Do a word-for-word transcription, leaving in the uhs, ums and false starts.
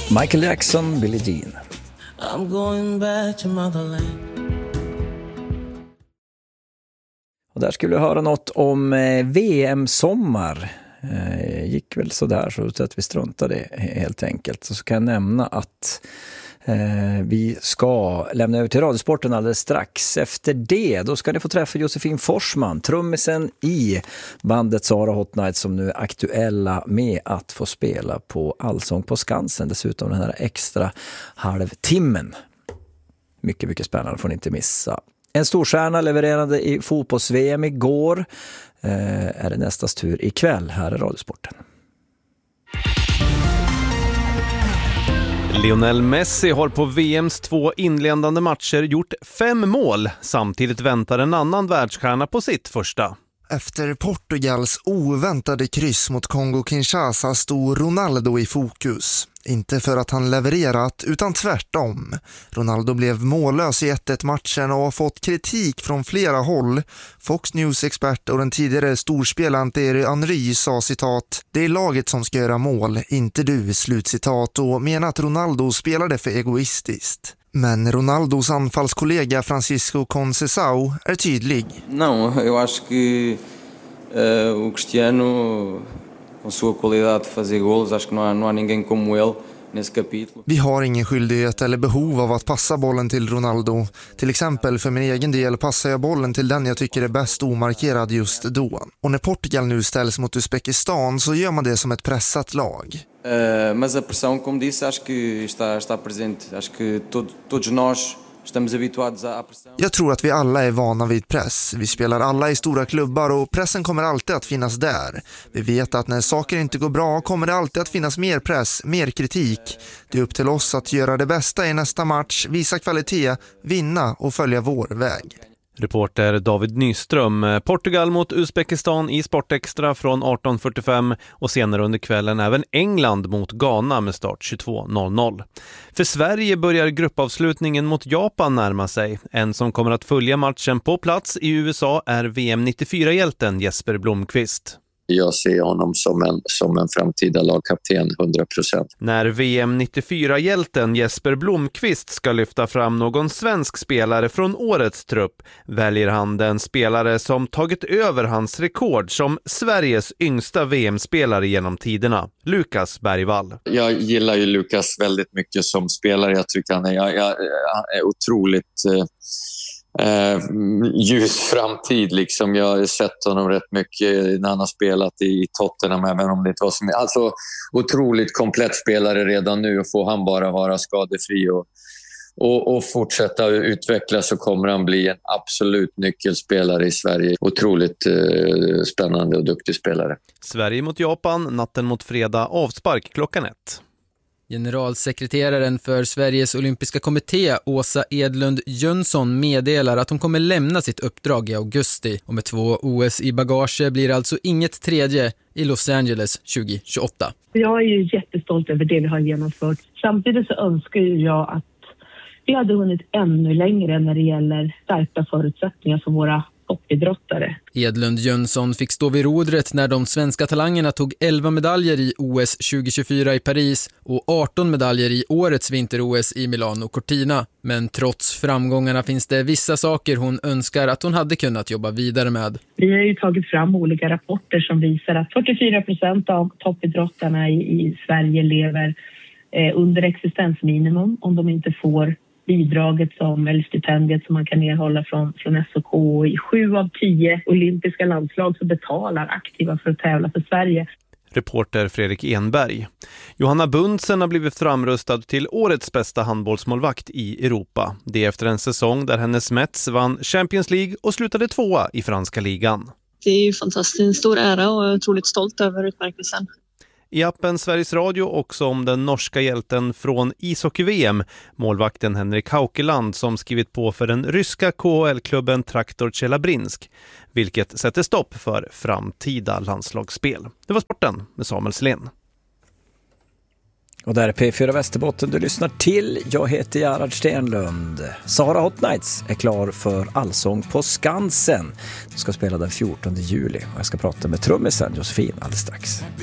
Michael Jackson, Billie Jean. I'm going back to motherland. Och där skulle vi höra något om eh, V M-sommar. Eh, gick väl så där så att vi struntade helt enkelt. Så kan jag nämna att eh, vi ska lämna över till Radiosporten alldeles strax. Efter det, då ska ni få träffa Josefin Forsman, trummisen i bandet Sara Hot Nights, som nu är aktuella med att få spela på Allsång på Skansen. Dessutom den här extra halvtimmen. Mycket, mycket spännande, får ni inte missa. En storstjärna levererade i fotbolls-V M igår. Eh, är det nästas tur ikväll här i Radiosporten. Lionel Messi har på V M:s två inledande matcher gjort fem mål. Samtidigt väntar en annan världsstjärna på sitt första. Efter Portugals oväntade kryss mot Kongo-Kinshasa stod Ronaldo i fokus. Inte för att han levererat, utan tvärtom. Ronaldo blev mållös i ett ett matchen och har fått kritik från flera håll. Fox News-expert och den tidigare storspelaren Thierry Henry sa citat: "Det är laget som ska göra mål, inte du", slutcitat, och menar att Ronaldo spelade för egoistiskt. Men Ronaldos anfallskollega Francisco Conceição är tydlig. Não, eu acho que uh, o Cristiano, com sua qualidade de fazer golos, acho que não há, não há ninguém como ele nesse capítulo. Vi har ingen skyldighet eller behov av att passa bollen till Ronaldo. Till exempel för min egen del passar jag bollen till den jag tycker är bäst omarkerad just då. Och när Portugal nu ställs mot Uzbekistan så gör man det som ett pressat lag. Uh, mas a pressão, como disse, acho que está, está presente. Acho que todo, todos nós estamos habituados à pressão. Jag tror att vi alla är vana vid press. Vi spelar alla i stora klubbar och pressen kommer alltid att finnas där. Vi vet att när saker inte går bra kommer det alltid att finnas mer press, mer kritik. Det är upp till oss att göra det bästa i nästa match, visa kvalitet, vinna och följa vår väg. Reporter David Nyström. Portugal mot Uzbekistan i Sportextra från arton fyrtiofem och senare under kvällen även England mot Ghana med start tjugotvå noll noll. För Sverige börjar gruppavslutningen mot Japan närma sig. En som kommer att följa matchen på plats i U S A är V M nittiofyra-hjälten Jesper Blomqvist. Jag ser honom som en, som en framtida lagkapten hundra procent. När V M nittiofyra-hjälten Jesper Blomqvist ska lyfta fram någon svensk spelare från årets trupp väljer han den spelare som tagit över hans rekord som Sveriges yngsta V M-spelare genom tiderna, Lukas Bergvall. Jag gillar ju Lukas väldigt mycket som spelare. Jag tycker han är, jag, jag, han är otroligt... Eh, Eh, ljus framtid liksom. Jag har sett honom rätt mycket när han har spelat i Tottenham, även om det inte var som, alltså otroligt komplett spelare redan nu, och får han bara vara skadefri och, och, och fortsätta utvecklas så kommer han bli en absolut nyckelspelare i Sverige. Otroligt eh, spännande och duktig spelare. Sverige mot Japan natten mot fredag, avspark klockan ett. Generalsekreteraren för Sveriges olympiska kommitté, Åsa Edlund Jönsson, meddelar att hon kommer lämna sitt uppdrag i augusti. Och med två O S i bagage blir alltså inget tredje i Los Angeles tjugohundratjugoåtta. Jag är ju jättestolt över det vi har genomfört. Samtidigt så önskar jag att vi hade hunnit ännu längre när det gäller stärkta förutsättningar för våra toppidrottare. Edlund Jönsson fick stå vid rodret när de svenska talangerna tog elva medaljer i O S tjugohundratjugofyra i Paris och arton medaljer i årets vinter-O S i Milano Cortina. Men trots framgångarna finns det vissa saker hon önskar att hon hade kunnat jobba vidare med. Vi har ju tagit fram olika rapporter som visar att fyrtiofyra procent av toppidrottarna i, i Sverige lever eh, under existensminimum om de inte får bidraget som, eller stipendiet som man kan erhålla från, från S O K. I sju av tio olympiska landslag så betalar aktiva för att tävla för Sverige. Reporter Fredrik Enberg. Johanna Bundsen har blivit framröstad till årets bästa handbollsmålvakt i Europa. Det är efter en säsong där hennes Mets vann Champions League och slutade tvåa i franska ligan. Det är ju fantastiskt, en stor ära och jag är otroligt stolt över utmärkelsen. I appen Sveriges Radio också om den norska hjälten från ishockey-V M, målvakten Henrik Haukeland, som skrivit på för den ryska K H L-klubben Traktor Tjelabrinsk, vilket sätter stopp för framtida landslagsspel. Det var sporten med Samuel Selén. Och där är P fyra Västerbotten du lyssnar till. Jag heter Gerhard Stenlund. Sara Hot Nights är klar för Allsång på Skansen. De ska spela den fjortonde juli och jag ska prata med trummisen Josefin alldeles strax.